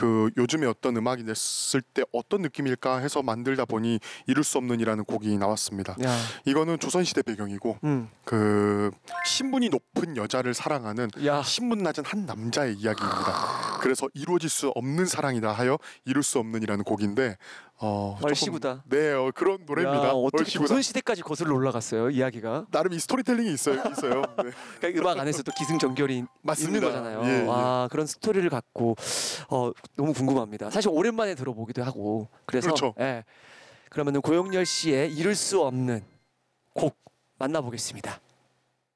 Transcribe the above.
그 요즘에 어떤 음악이 냈을 때 어떤 느낌일까 해서 만들다 보니 이룰 수 없는이라는 곡이 나왔습니다. 야. 이거는 조선시대 배경이고 그 신분이 높은 여자를 사랑하는 야. 신분 낮은 한 남자의 이야기입니다. 그래서 이루어질 수 없는 사랑이다 하여 이룰 수 없는이라는 곡인데 얼씨구다. 네, 그런 노래입니다. 야, 어떻게 얼씨구다. 조선시대까지 거슬러 올라갔어요, 이야기가. 나름 이 스토리텔링이 있어요. 네. 그러니까 음악 안에서 또 기승전결이 있는 맞습니다. 거잖아요. 예, 예. 아, 그런 스토리를 갖고 너무 궁금합니다. 사실 오랜만에 들어보기도 하고. 그래서 그렇죠. 예. 그러면은 고영렬 씨의 이룰 수 없는 곡 만나보겠습니다.